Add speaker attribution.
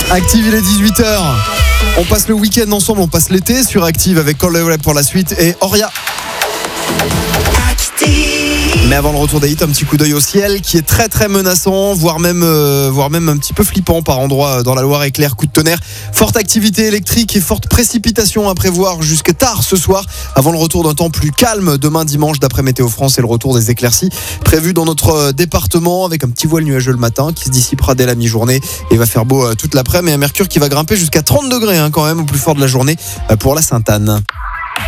Speaker 1: Active, il est 18h. On passe le week-end ensemble, on passe l'été sur Active avec Call the Rap pour la suite et Oria. Mais avant le retour des hits, un petit coup d'œil au ciel qui est très très menaçant, voire même un petit peu flippant par endroits dans la Loire-et-Claire. Coup de tonnerre, forte activité électrique et forte précipitation à prévoir jusqu'à tard ce soir, avant le retour d'un temps plus calme demain dimanche d'après Météo France et le retour des éclaircies prévues dans notre département avec un petit voile nuageux le matin qui se dissipera dès la mi-journée et va faire beau toute l'après-midi, mais un mercure qui va grimper jusqu'à 30 degrés quand même au plus fort de la journée pour la Sainte-Anne.